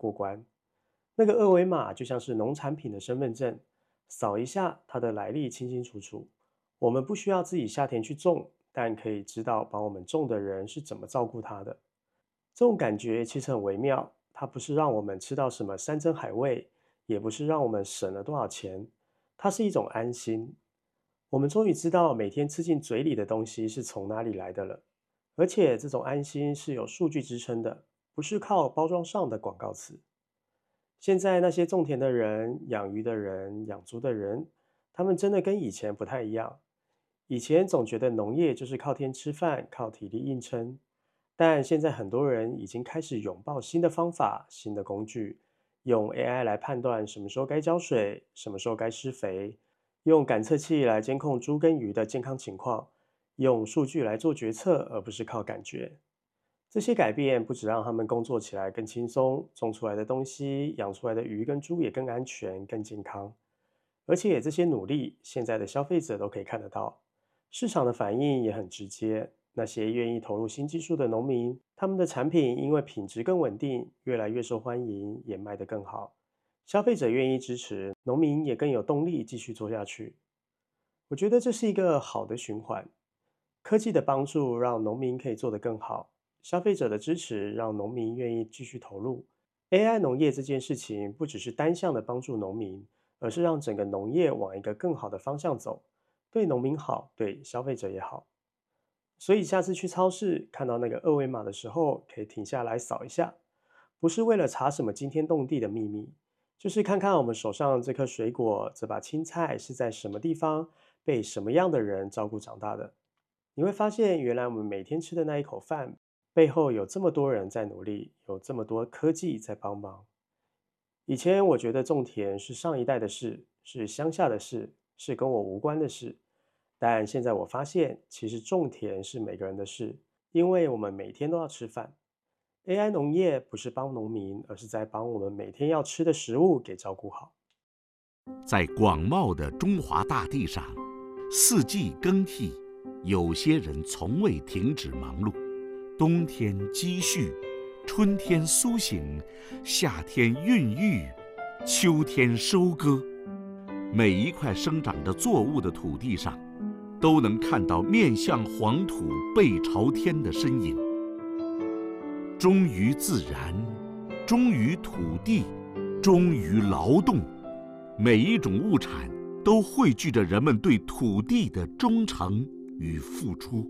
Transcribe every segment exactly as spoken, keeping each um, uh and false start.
过关。那个二维码就像是农产品的身份证，扫一下，它的来历清清楚楚。我们不需要自己下田去种，但可以知道帮我们种的人是怎么照顾它的。这种感觉其实很微妙，它不是让我们吃到什么山珍海味，也不是让我们省了多少钱，它是一种安心。我们终于知道每天吃进嘴里的东西是从哪里来的了，而且这种安心是有数据支撑的，不是靠包装上的广告词。现在那些种田的人、养鱼的人、养猪的人，他们真的跟以前不太一样。以前总觉得农业就是靠天吃饭，靠体力硬撑，但现在很多人已经开始拥抱新的方法、新的工具，用 A I 来判断什么时候该浇水，什么时候该施肥，用感测器来监控猪跟鱼的健康情况，用数据来做决策，而不是靠感觉。这些改变不只让他们工作起来更轻松，种出来的东西、养出来的鱼跟猪也更安全、更健康。而且这些努力，现在的消费者都可以看得到，市场的反应也很直接。那些愿意投入新技术的农民，他们的产品因为品质更稳定，越来越受欢迎，也卖得更好。消费者愿意支持，农民也更有动力继续做下去。我觉得这是一个好的循环。科技的帮助让农民可以做得更好，消费者的支持让农民愿意继续投入。A I 农业这件事情不只是单向的帮助农民，而是让整个农业往一个更好的方向走，对农民好，对消费者也好。所以下次去超市看到那个二维码的时候，可以停下来扫一下，不是为了查什么惊天动地的秘密，就是看看我们手上这颗水果、这把青菜是在什么地方被什么样的人照顾长大的。你会发现，原来我们每天吃的那一口饭，背后有这么多人在努力，有这么多科技在帮忙。以前我觉得种田是上一代的事，是乡下的事，是跟我无关的事。但现在我发现，其实种田是每个人的事，因为我们每天都要吃饭。A I 农业不是帮农民，而是在帮我们每天要吃的食物给照顾好。 在广袤的中华大地上，四季更替，有些人从未停止忙碌。冬天积蓄，春天苏醒，夏天孕育，秋天收割。每一块生长着作物的土地上，都能看到面向黄土背朝天的身影。忠于自然，忠于土地，忠于劳动，每一种物产都汇聚着人们对土地的忠诚与付出。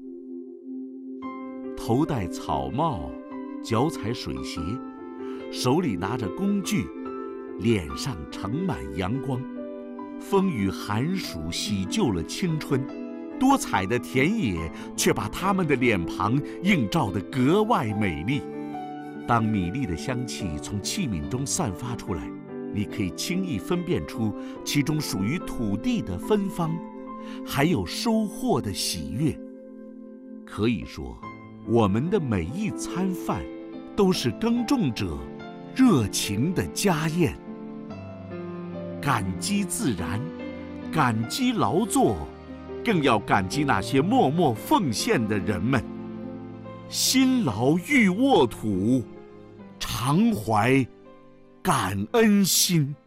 头戴草帽，脚踩水鞋，手里拿着工具，脸上盛满阳光。风雨寒暑洗旧了青春，多彩的田野却把他们的脸庞映照得格外美丽。当米粒的香气从器皿中散发出来，你可以轻易分辨出其中属于土地的芬芳，还有收获的喜悦。可以说，我们的每一餐饭都是耕种者热情的家宴。感激自然，感激劳作，更要感激那些默默奉献的人们。辛劳育沃土，常怀感恩心。